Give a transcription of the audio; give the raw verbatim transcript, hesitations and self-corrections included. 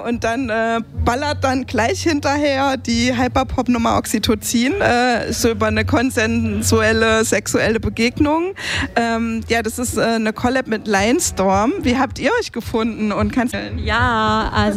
und dann äh, ballert dann gleich hinterher die Hyperpop-Nummer Oxytocin, äh, so über eine konsensuelle sexuelle Begegnung. Ähm, ja, das ist äh, eine Collab mit Lionstorm. Wie habt ihr euch gefunden? Und kannst ja, also